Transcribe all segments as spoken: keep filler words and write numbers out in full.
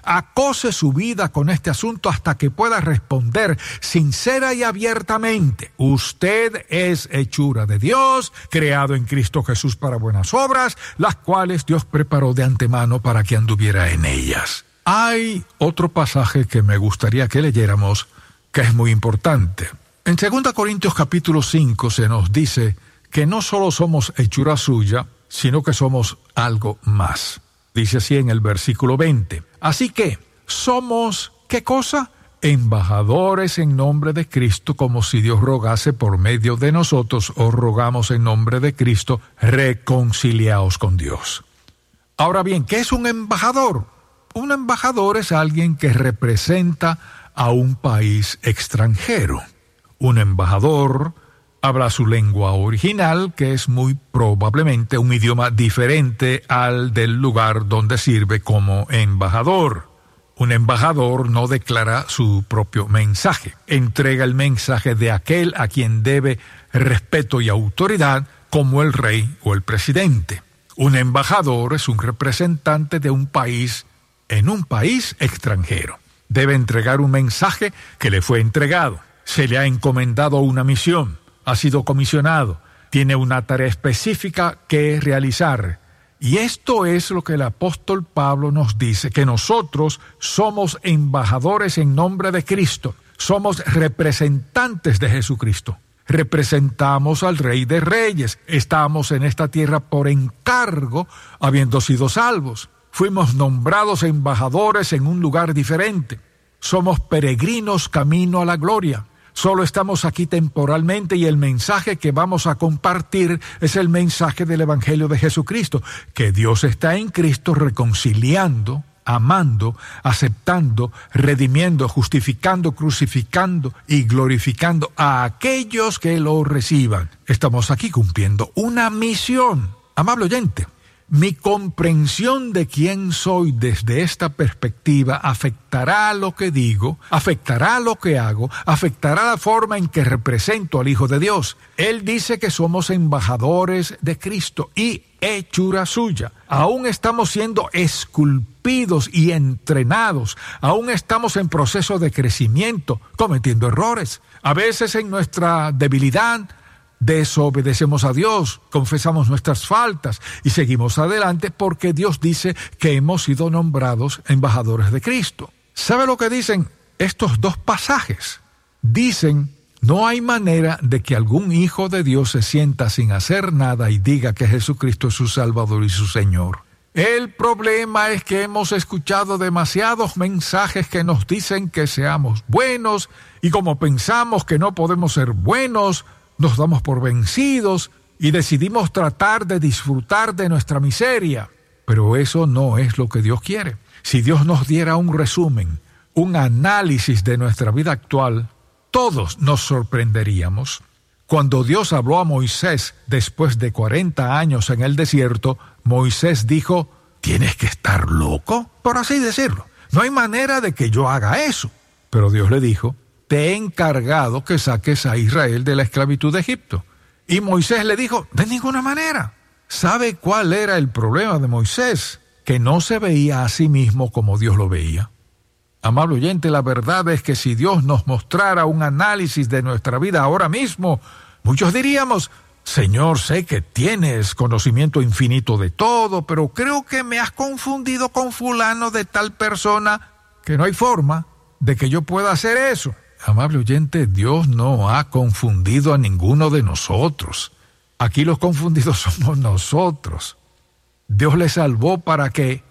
acose su vida con este asunto hasta que pueda responder sincera y abiertamente: usted es hechura de Dios, creado en Cristo Jesús para buenas obras, las cuales Dios preparó de antemano para que anduviera en ellas. Hay otro pasaje que me gustaría que leyéramos, que es muy importante. En segunda Corintios capítulo cinco se nos dice que no solo somos hechura suya, sino que somos algo más. Dice así en el versículo veinte. Así que somos, ¿qué cosa? Embajadores en nombre de Cristo, como si Dios rogase por medio de nosotros, os rogamos en nombre de Cristo, reconciliaos con Dios. Ahora bien, ¿qué es un embajador? Un embajador es alguien que representa a un país extranjero. Un embajador habla su lengua original, que es muy probablemente un idioma diferente al del lugar donde sirve como embajador. Un embajador no declara su propio mensaje. Entrega el mensaje de aquel a quien debe respeto y autoridad, como el rey o el presidente. Un embajador es un representante de un país en un país extranjero. Debe entregar un mensaje que le fue entregado. Se le ha encomendado una misión. Ha sido comisionado, tiene una tarea específica que realizar. Y esto es lo que el apóstol Pablo nos dice, que nosotros somos embajadores en nombre de Cristo, somos representantes de Jesucristo. Representamos al Rey de Reyes, estamos en esta tierra por encargo, habiendo sido salvos. Fuimos nombrados embajadores en un lugar diferente. Somos peregrinos camino a la gloria. Solo estamos aquí temporalmente y el mensaje que vamos a compartir es el mensaje del Evangelio de Jesucristo, que Dios está en Cristo reconciliando, amando, aceptando, redimiendo, justificando, crucificando y glorificando a aquellos que lo reciban. Estamos aquí cumpliendo una misión. Amable oyente, mi comprensión de quién soy desde esta perspectiva afectará lo que digo, afectará lo que hago, afectará la forma en que represento al Hijo de Dios. Él dice que somos embajadores de Cristo y hechura suya. Aún estamos siendo esculpidos y entrenados. Aún estamos en proceso de crecimiento, cometiendo errores. A veces en nuestra debilidad desobedecemos a Dios, confesamos nuestras faltas y seguimos adelante porque Dios dice que hemos sido nombrados embajadores de Cristo. ¿Sabe lo que dicen estos dos pasajes? Dicen: no hay manera de que algún hijo de Dios se sienta sin hacer nada y diga que Jesucristo es su Salvador y su Señor. El problema es que hemos escuchado demasiados mensajes que nos dicen que seamos buenos, y como pensamos que no podemos ser buenos, nos damos por vencidos y decidimos tratar de disfrutar de nuestra miseria. Pero eso no es lo que Dios quiere. Si Dios nos diera un resumen, un análisis de nuestra vida actual, todos nos sorprenderíamos. Cuando Dios habló a Moisés después de cuarenta años en el desierto, Moisés dijo: ¿tienes que estar loco? Por así decirlo. No hay manera de que yo haga eso. Pero Dios le dijo: te he encargado que saques a Israel de la esclavitud de Egipto. Y Moisés le dijo: de ninguna manera. ¿Sabe cuál era el problema de Moisés? Que no se veía a sí mismo como Dios lo veía. Amable oyente, la verdad es que si Dios nos mostrara un análisis de nuestra vida ahora mismo, muchos diríamos: Señor, sé que tienes conocimiento infinito de todo, pero creo que me has confundido con fulano de tal persona, que no hay forma de que yo pueda hacer eso. Amable oyente, Dios no ha confundido a ninguno de nosotros. Aquí los confundidos somos nosotros. Dios le salvó para que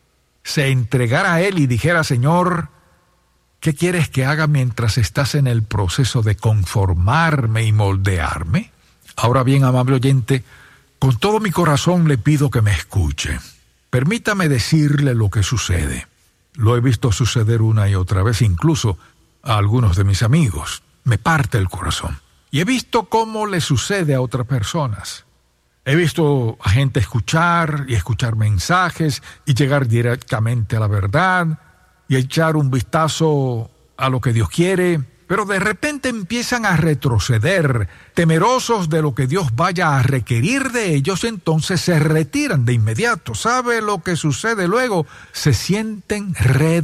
se entregara a Él y dijera: Señor, ¿qué quieres que haga mientras estás en el proceso de conformarme y moldearme? Ahora bien, amable oyente, con todo mi corazón le pido que me escuche. Permítame decirle lo que sucede. Lo he visto suceder una y otra vez, incluso a algunos de mis amigos. Me parte el corazón. Y he visto cómo le sucede a otras personas. He visto a gente escuchar y escuchar mensajes y llegar directamente a la verdad y echar un vistazo a lo que Dios quiere, pero de repente empiezan a retroceder, temerosos de lo que Dios vaya a requerir de ellos, entonces se retiran de inmediato. ¿Sabe lo que sucede luego? Se sienten redes.